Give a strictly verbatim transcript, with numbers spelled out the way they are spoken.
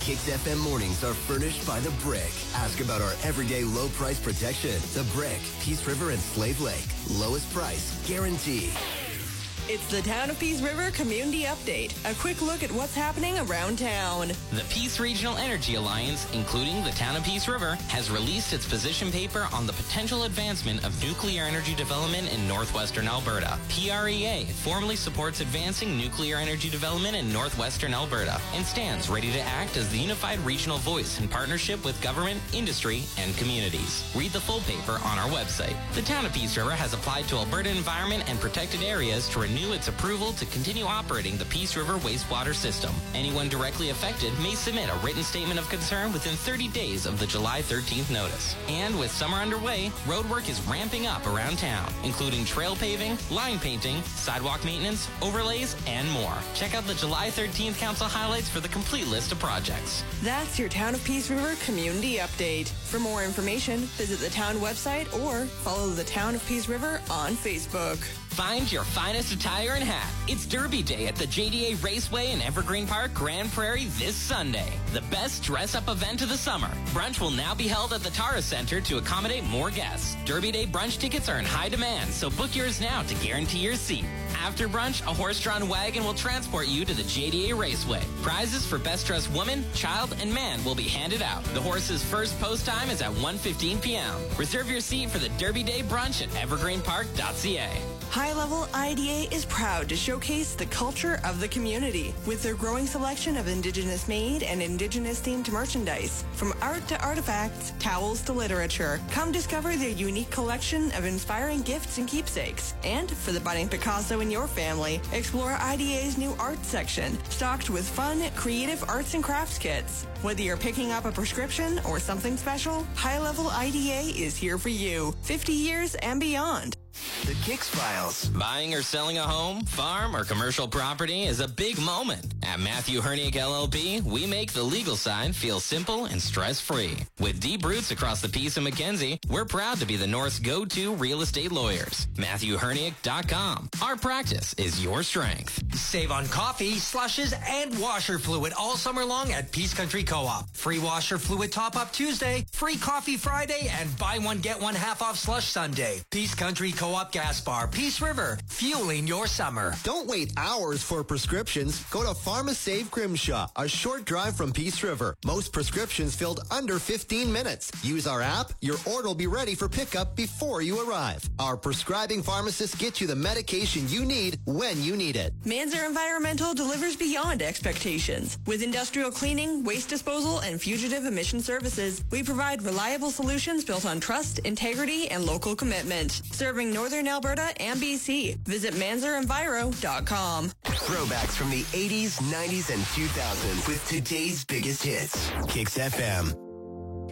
Kicks F M mornings are furnished by The Brick. Ask about our everyday low price protection. The Brick, Peace River and Slave Lake. Lowest price, guaranteed. It's the Town of Peace River Community Update. A quick look at what's happening around town. The Peace Regional Energy Alliance, including the Town of Peace River, has released its position paper on the potential advancement of nuclear energy development in northwestern Alberta. P R E A formally supports advancing nuclear energy development in northwestern Alberta and stands ready to act as the unified regional voice in partnership with government, industry, and communities. Read the full paper on our website. The Town of Peace River has applied to Alberta Environment and Protected Areas to renew its approval to continue operating the Peace River wastewater system. Anyone directly affected may submit a written statement of concern within thirty days of the July thirteenth notice. And with summer underway, road work is ramping up around town, including trail paving, line painting, sidewalk maintenance, overlays, and more. Check out the July thirteenth Council highlights for the complete list of projects. That's your Town of Peace River Community Update. For more information, visit the town website or follow the Town of Peace River on Facebook. Find your finest attire and hat. It's Derby Day at the J D A Raceway in Evergreen Park, Grand Prairie this Sunday. The best dress-up event of the summer. Brunch will now be held at the Tara Center to accommodate more guests. Derby Day brunch tickets are in high demand, so book yours now to guarantee your seat. After brunch, a horse-drawn wagon will transport you to the J D A Raceway. Prizes for Best Dressed Woman, Child, and Man will be handed out. The horse's first post time is at one fifteen p.m. Reserve your seat for the Derby Day brunch at evergreen park dot c a. High Level I D A is proud to showcase the culture of the community with their growing selection of Indigenous-made and Indigenous-themed merchandise. From art to artifacts, towels to literature, come discover their unique collection of inspiring gifts and keepsakes. And for the budding Picasso in your family, explore I D A's new art section, stocked with fun, creative arts and crafts kits. Whether you're picking up a prescription or something special, High Level I D A is here for you, fifty years and beyond. The Kicks Files. Buying or selling a home, farm, or commercial property is a big moment. At Matthew Herniak L L P, we make the legal side feel simple and stress-free. With deep roots across the Peace and Mackenzie, we're proud to be the North's go-to real estate lawyers. Matthew Herniak dot com. Our practice is your strength. Save on coffee, slushes, and washer fluid all summer long at Peace Country Co-op. Free washer fluid top-up Tuesday, free coffee Friday, and buy one, get one half off slush Sunday. Peace Country Co-op Gas Bar, Peace River, fueling your summer. Don't wait hours for prescriptions. Go to PharmaSave Grimshaw, a short drive from Peace River. Most prescriptions filled under fifteen minutes. Use our app. Your order will be ready for pickup before you arrive. Our prescribing pharmacists get you the medication you need when you need it. Manzer Environmental delivers beyond expectations. With industrial cleaning, waste disposal, and fugitive emission services, we provide reliable solutions built on trust, integrity, and local commitment. Serving Northern Alberta and B C. Visit manzer enviro dot com. Throwbacks from the eighties, nineties, and two thousands with today's biggest hits. Kicks F M.